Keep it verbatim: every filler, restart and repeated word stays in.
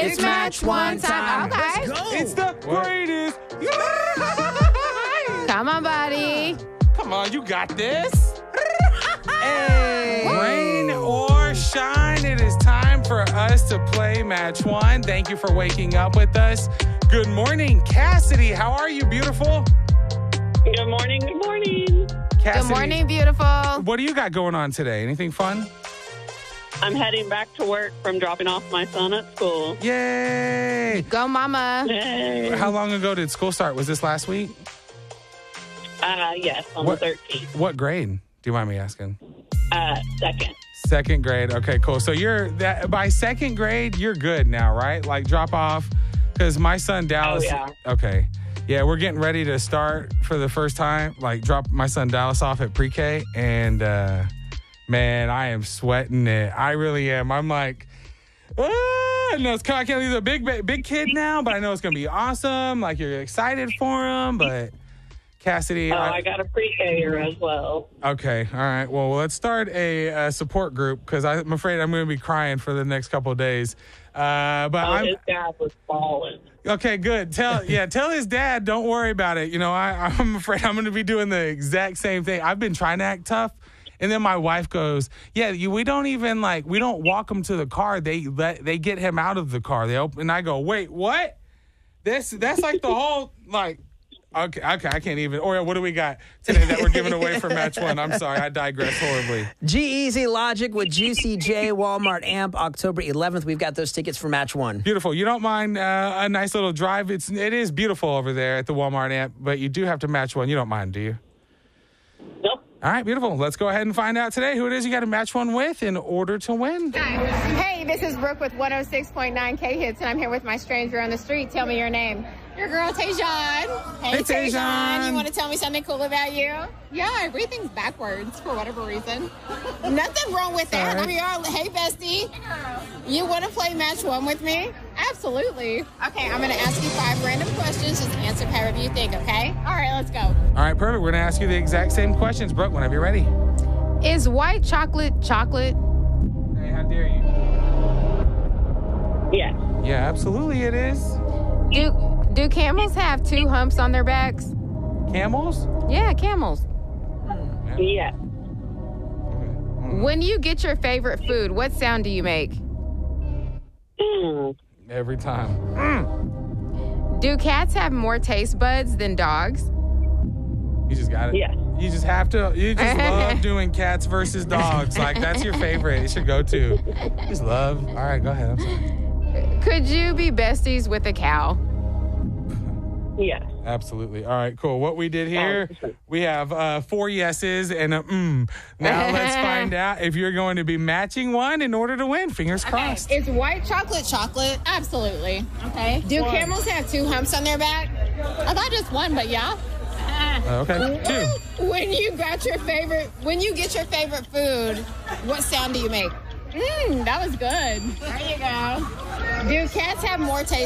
It's match one time. Okay. Let's go. It's the greatest. Come on, buddy. Come on, you got this. Hey. Rain or shine, it is time for us to play match one. Thank you for waking up with us. Good morning, Cassidy. How are you, beautiful? Good morning, good morning. Cassidy, Good morning, beautiful. what do you got going on today? Anything fun? I'm heading back to work from dropping off my son at school. Yay! Go, mama. Yay. How long ago did school start? Was this last week? Uh, yes, on What- the thirteenth. What grade? Do you mind me asking? Uh, second. Second grade. Okay, cool. So you're that by second grade, you're good now, right? Like drop off, because my son Dallas. Oh, yeah. Okay, yeah, we're getting ready to start for the first time. Like drop my son Dallas off at pre-K, and uh, man, I am sweating it. I really am. I'm like, ah, no, it's I can't believe he's a big big kid now, but I know it's gonna be awesome. Like you're excited for him, but. Cassidy, Oh, I- I got a pre-K-er as well. Okay. All right. Well, let's start a, uh support group because I'm afraid I'm going to be crying for the next couple of days. Uh, but Oh, I'm his dad was falling. okay. Good. Tell yeah. Tell his dad. Don't worry about it. You know, I, I'm afraid I'm going to be doing the exact same thing. I've been trying to act tough, and then my wife goes, "Yeah, you, we don't even like we don't walk him to the car. They let they get him out of the car. They open." And I go, "Wait, what? This that's like the whole like." Okay, okay, I can't even. Or what do we got today that we're giving away for match one? I'm sorry, I digress horribly. G-Eazy Logic with Juicy J, Walmart Amp, October eleventh. We've got those tickets for match one. Beautiful. You don't mind uh, a nice little drive? It's it is beautiful over there at the Walmart Amp, but you do have to match one. You don't mind, do you? Nope. All right, beautiful. Let's go ahead and find out today who it is you got to match one with in order to win. Hey, this is Brooke with one oh six point nine K Hits, and I'm here with my stranger on the street. Tell me your name. Your girl, Tayshawn. Hey, Hey, Tayshawn. You want to tell me something cool about you? Yeah, everything's backwards for whatever reason. Nothing wrong with that. All right. I'm your, hey, bestie. You want to play match one with me? Absolutely. Okay, I'm going to ask you five random questions. Just answer however you think, okay? All right, let's go. All right, perfect. We're going to ask you the exact same questions. Brooke, whenever you're ready. Is white chocolate chocolate? Hey, how dare you? Yes. Yeah, absolutely it is. Do do camels have two humps on their backs? Camels? Yeah, camels. Yes. When you get your favorite food, what sound do you make? Mm. Every time. Do cats have more taste buds than dogs? You just got it. Yes. You just have to. You just love doing cats versus dogs. Like, that's your favorite. It should go to. Just love. All right, go ahead. I'm sorry. Could you be besties with a cow? Yes. Absolutely. All right, cool. What we did here, Oh, sure. we have uh, four yeses and a mm. Now let's find out if you're going to be matching one in order to win. Fingers crossed. Is white chocolate chocolate? Absolutely. Okay. Do camels have two humps on their back? I thought just one, but yeah. Uh, okay, two. When you got your favorite, when you get your favorite food, what sound do you make? Mmm, that was good. There you go. Do cats have more taste